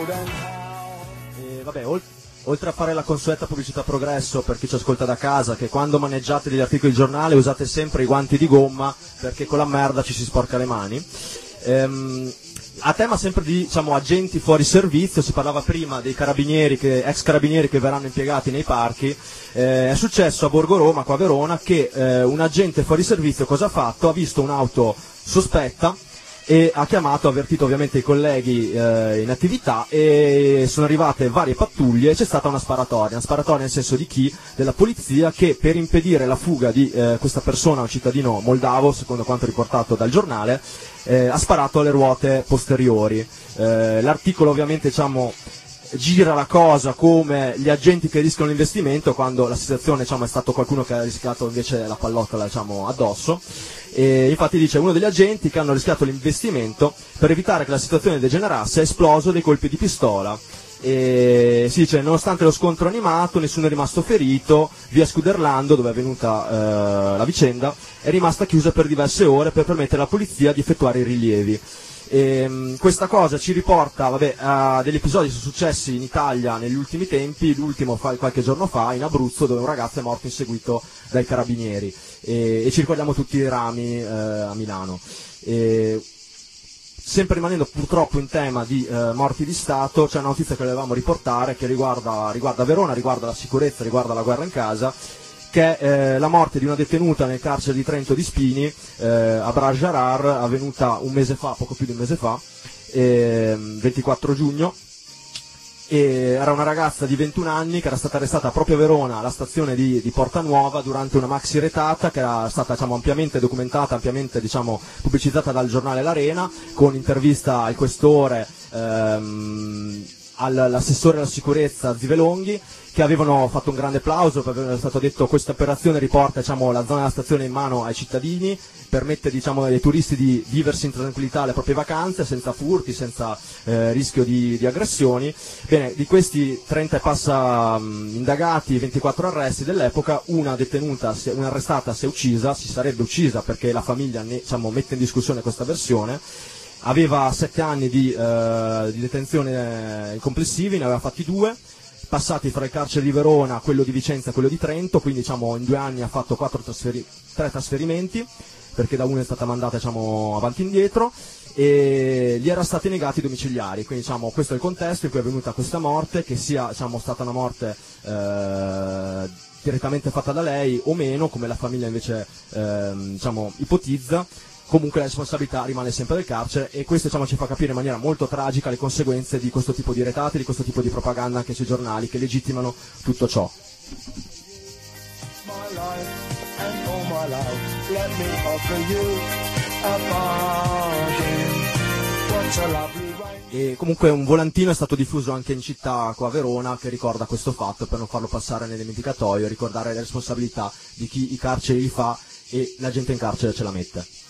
E vabbè, oltre a fare la consueta pubblicità progresso per chi ci ascolta da casa, che quando maneggiate degli articoli di giornale usate sempre i guanti di gomma perché con la merda ci si sporca le mani. A tema sempre di, diciamo, agenti fuori servizio, si parlava prima dei carabinieri, ex carabinieri che verranno impiegati nei parchi. È successo a Borgo Roma, qua a Verona, che un agente fuori servizio cosa ha fatto? Ha visto un'auto sospetta e ha chiamato, ha avvertito ovviamente i colleghi in attività, e sono arrivate varie pattuglie e c'è stata una sparatoria nel senso di chi? Della polizia, che per impedire la fuga di questa persona, un cittadino moldavo, secondo quanto riportato dal giornale, ha sparato alle ruote posteriori. L'articolo ovviamente, diciamo, gira la cosa come gli agenti che rischiano l'investimento, quando la situazione, diciamo, è stato qualcuno che ha rischiato invece la pallottola, diciamo, addosso. E infatti dice: uno degli agenti che hanno rischiato l'investimento per evitare che la situazione degenerasse è esploso dei colpi di pistola. E si dice: nonostante lo scontro animato nessuno è rimasto ferito, via Scuderlando, dove è avvenuta la vicenda, è rimasta chiusa per diverse ore per permettere alla polizia di effettuare i rilievi. Questa cosa ci riporta, vabbè, a degli episodi che sono successi in Italia negli ultimi tempi, l'ultimo qualche giorno fa in Abruzzo, dove un ragazzo è morto inseguito dai carabinieri, e ci ricordiamo tutti i rami a Milano. Sempre rimanendo purtroppo in tema di morti di Stato, c'è una notizia che volevamo riportare che riguarda Verona, riguarda la sicurezza, riguarda la guerra in casa, che è la morte di una detenuta nel carcere di Trento di Spini, a Brajarar, avvenuta un mese fa, poco più di un mese fa, 24 giugno. Era una ragazza di 21 anni che era stata arrestata proprio a Verona, alla stazione di Porta Nuova, durante una maxi retata che era stata, diciamo, ampiamente documentata, ampiamente, diciamo, pubblicizzata dal giornale L'Arena, con intervista al questore, all'assessore alla sicurezza Zivelonghi, che avevano fatto un grande applauso, perché era stato detto: questa operazione riporta, diciamo, la zona della stazione in mano ai cittadini, permette, diciamo, ai turisti di viversi in tranquillità le proprie vacanze, senza furti, senza rischio di aggressioni. Bene, di questi 30 e passa indagati, 24 arresti dell'epoca, una arrestata si sarebbe uccisa, perché la famiglia diciamo, mette in discussione questa versione. Aveva 7 anni di detenzione complessivi, ne aveva fatti 2, passati fra il carcere di Verona, quello di Vicenza e quello di Trento, quindi, diciamo, in 2 anni ha fatto 3 trasferimenti, perché da uno è stata mandata, diciamo, avanti e indietro, e gli era stati negati i domiciliari. Quindi, diciamo, questo è il contesto in cui è avvenuta questa morte, che sia, diciamo, stata una morte direttamente fatta da lei o meno, come la famiglia invece diciamo, ipotizza. Comunque la responsabilità rimane sempre del carcere, e questo, diciamo, ci fa capire in maniera molto tragica le conseguenze di questo tipo di retate, di questo tipo di propaganda anche sui giornali, che legittimano tutto ciò. E comunque un volantino è stato diffuso anche in città qua a Verona, che ricorda questo fatto, per non farlo passare nel dimenticatoio, ricordare le responsabilità di chi i carceri li fa e la gente in carcere ce la mette.